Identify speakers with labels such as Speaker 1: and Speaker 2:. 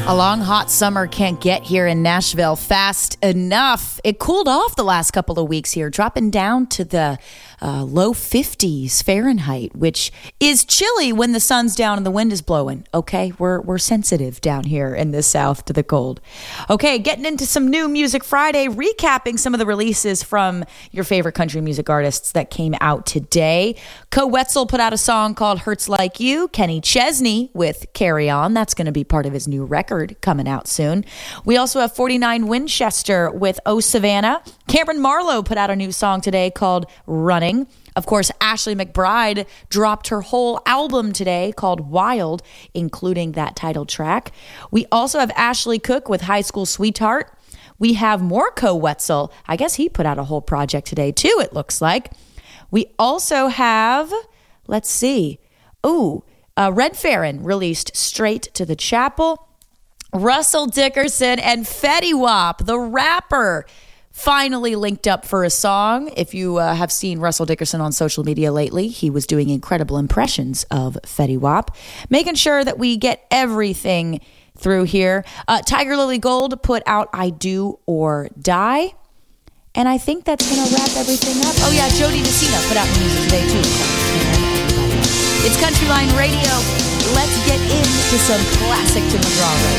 Speaker 1: A long, hot summer can't get here in Nashville fast enough. It cooled off the last couple of weeks here, dropping down to the low 50s Fahrenheit, which is chilly when the sun's down and the wind is blowing. Okay, we're sensitive down here in the South to the cold. Okay, getting into some new Music Friday, recapping some of the releases from your favorite country music artists that came out today. Co Wetzel put out a song called Hurts Like You. Kenny Chesney with Carry On. That's going to be part of his new record coming out soon. We also have 49 Winchester with Oh Savannah. Cameron Marlowe put out a new song today called Running. Of course, Ashley McBryde dropped her whole album today called Wild, including that title track. We also have Ashley Cook with High School Sweetheart. We have more Co Wetzel. I guess he put out a whole project today too, it looks like. We also have, let's see, Red Farron released Straight to the Chapel. Russell Dickerson and Fetty Wap, the rapper, finally linked up for a song. If you have seen Russell Dickerson on social media lately, he was doing incredible impressions of Fetty Wap. Making sure that we get everything through here. Tiger Lily Gold put out I Do or Die. And I think that's going to wrap everything up. Oh yeah, Jody DeCina put out music today too. It's Countryline Radio. Let's get into some classic Tim McGraw right